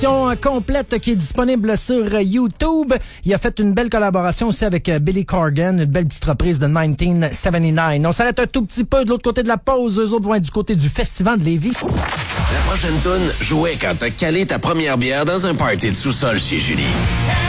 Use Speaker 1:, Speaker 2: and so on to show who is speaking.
Speaker 1: complète qui est disponible sur YouTube. Il a fait une belle collaboration aussi avec Billy Corgan, une belle petite reprise de 1979. On s'arrête un tout petit peu de l'autre côté de la pause. Eux autres vont être du côté du Festival de Lévis.
Speaker 2: La prochaine toune, jouée quand t'as calé ta première bière dans un party de sous-sol chez Julie.